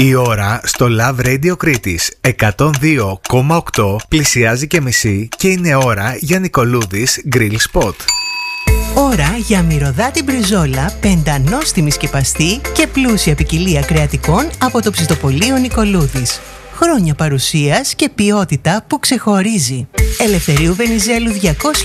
Η ώρα στο Love Radio Κρήτης 102,8 πλησιάζει και μισή και είναι ώρα για Νικολούδης Grill Spot. Ώρα για μυρωδάτη μπριζόλα, πεντανόστιμη σκεπαστή και πλούσια ποικιλία κρεατικών από το ψητοπωλείο Νικολούδης. Χρόνια παρουσίας και ποιότητα που ξεχωρίζει. Ελευθερίου Βενιζέλου 200